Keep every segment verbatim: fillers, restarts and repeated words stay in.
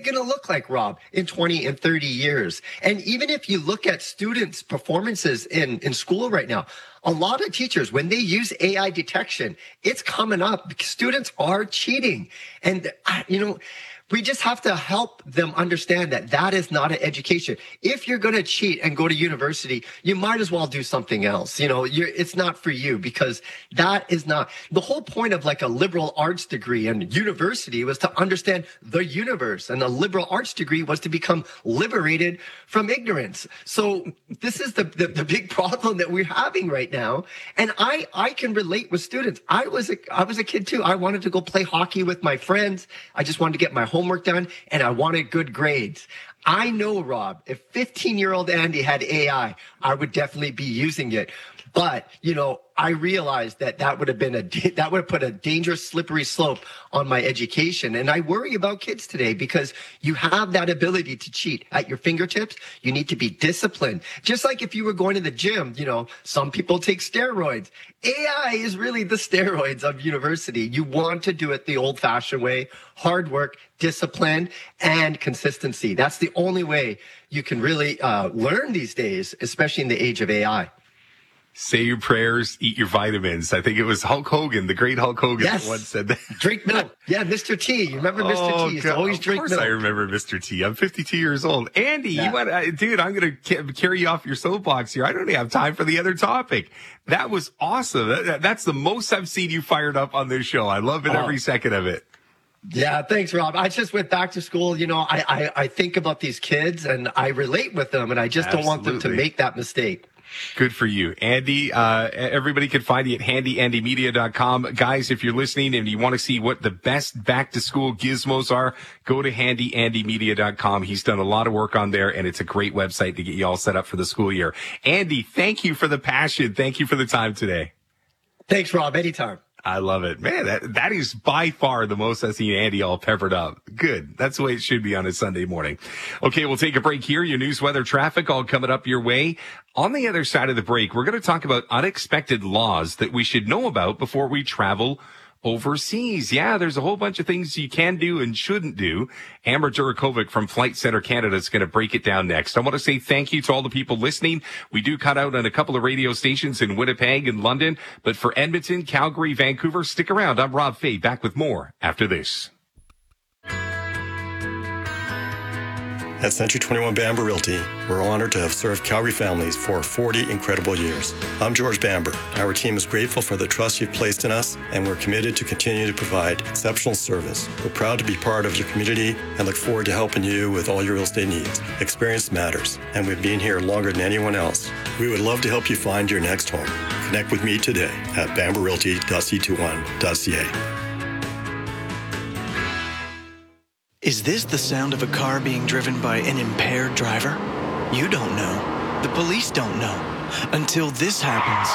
it going to look like, Rob, in twenty and thirty years? And even if you look at students' performances in, in school right now, a lot of teachers, when they use A I detection, it's coming up because students are cheating. And, you know, we just have to help them understand that that is not an education. If you're going to cheat and go to university, you might as well do something else. You know, you're, it's not for you, because that is not the whole point of like a liberal arts degree and university was to understand the universe. And a liberal arts degree was to become liberated from ignorance. So this is the, the, the big problem that we're having right now. And I, I can relate with students. I was a, I was a kid too. I wanted to go play hockey with my friends. I just wanted to get my homework done, and I wanted good grades. I know, Rob, if fifteen-year-old Andy had A I, I would definitely be using it. But, you know, I realized that that would have been a, that would have put a dangerous, slippery slope on my education. And I worry about kids today because you have that ability to cheat at your fingertips. You need to be disciplined. Just like if you were going to the gym, you know, some people take steroids. A I is really the steroids of university. You want to do it the old fashioned way, hard work, discipline, and consistency. That's the only way you can really uh, learn these days, especially in the age of A I. Say your prayers, eat your vitamins. I think it was Hulk Hogan, the great Hulk Hogan, yes. that once said that. Drink milk. Yeah, Mister T. You remember Mister Oh, T? Used to always of drink course milk. I remember Mister T. I'm fifty-two years old. Andy, Yeah. you want, uh, dude, I'm going to carry you off your soapbox here. I don't even have time for the other topic. That was awesome. That, that, that's the most I've seen you fired up on this show. I love it Oh. every second of it. Yeah, thanks, Rob. I just went back to school. You know, I, I, I think about these kids and I relate with them, and I just don't want them to Absolutely. make that mistake. Good for you. Andy, uh, everybody can find you at handy andy media dot com. Guys, if you're listening and you want to see what the best back to school gizmos are, go to handy andy media dot com. He's done a lot of work on there, and it's a great website to get you all set up for the school year. Andy, thank you for the passion. Thank you for the time today. Thanks, Rob. Anytime. I love it. Man, that, that is by far the most I've seen Andy all peppered up. Good. That's the way it should be on a Sunday morning. Okay, we'll take a break here. Your news, weather, traffic all coming up your way. On the other side of the break, we're going to talk about unexpected laws that we should know about before we travel overseas. Yeah, there's a whole bunch of things you can do and shouldn't do. Amber Durakovic from Flight Center Canada is going to break it down next. I want to say thank you to all the people listening. We do cut out on a couple of radio stations in Winnipeg and London, but for Edmonton, Calgary, Vancouver, stick around. I'm Rob Fay, back with more after this. At Century twenty-one Bamber Realty, we're honored to have served Calgary families for forty incredible years. I'm George Bamber. Our team is grateful for the trust you've placed in us, and we're committed to continue to provide exceptional service. We're proud to be part of your community and look forward to helping you with all your real estate needs. Experience matters, and we've been here longer than anyone else. We would love to help you find your next home. Connect with me today at bamber realty dot c twenty-one dot c a. Is this the sound of a car being driven by an impaired driver? You don't know. The police don't know. Until this happens.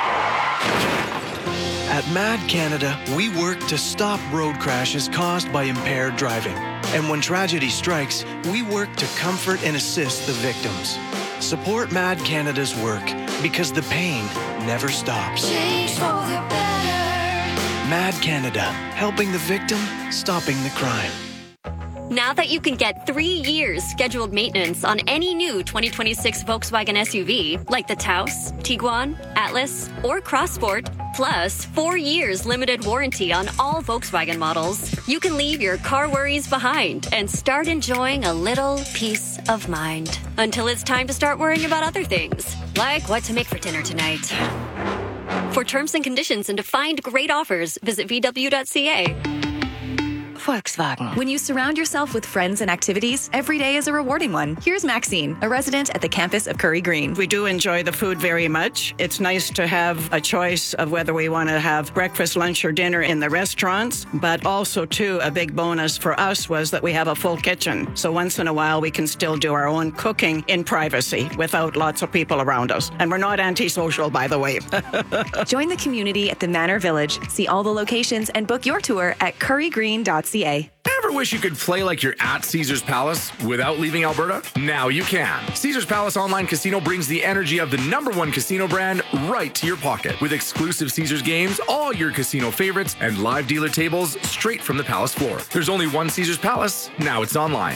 At Mad Canada, we work to stop road crashes caused by impaired driving. And when tragedy strikes, we work to comfort and assist the victims. Support Mad Canada's work because the pain never stops. Change for the better. Mad Canada, helping the victim, stopping the crime. Now that you can get three years scheduled maintenance on any new twenty twenty-six Volkswagen S U V, like the Taos, Tiguan, Atlas, or Crossport, plus four years limited warranty on all Volkswagen models, you can leave your car worries behind and start enjoying a little peace of mind. Until it's time to start worrying about other things, like what to make for dinner tonight. For terms and conditions and to find great offers, visit v w dot c a. Volkswagen. When you surround yourself with friends and activities, every day is a rewarding one. Here's Maxine, a resident at the campus of Curry Green. We do enjoy the food very much. It's nice to have a choice of whether we want to have breakfast, lunch, or dinner in the restaurants, but also, too, a big bonus for us was that we have a full kitchen. So once in a while, we can still do our own cooking in privacy without lots of people around us. And we're not antisocial, by the way. Join the community at the Manor Village. See all the locations and book your tour at curry green dot c a. Ever wish you could play like you're at Caesars Palace without leaving Alberta? Now you can. Caesars Palace Online Casino brings the energy of the number one casino brand right to your pocket. With exclusive Caesars games, all your casino favorites, and live dealer tables straight from the Palace floor. There's only one Caesars Palace. Now it's online.